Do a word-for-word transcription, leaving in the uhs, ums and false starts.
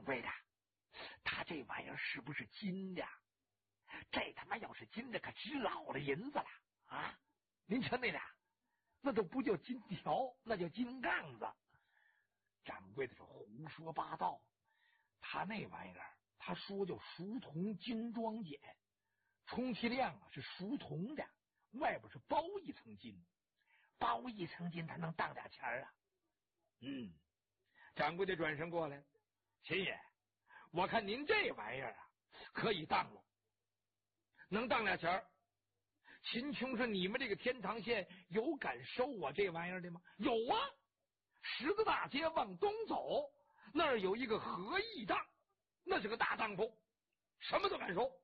贵的，他这玩意儿是不是金的？这他妈要是金的，可值老了银子了啊！您瞧那俩，那都不叫金条，那叫金杠子。掌柜的是胡说八道，他那玩意儿，他说叫熟铜精装碱，充其量啊是熟铜的，外边是包一层金，包一层金，他能当俩钱啊？嗯，掌柜的转身过来，秦爷，我看您这玩意儿啊，可以当了，能当俩钱儿。秦琼说：“你们这个天堂县有敢收我这玩意儿的吗？”有啊，十字大街往东走，那儿有一个和义当，那是个大当铺，什么都敢收。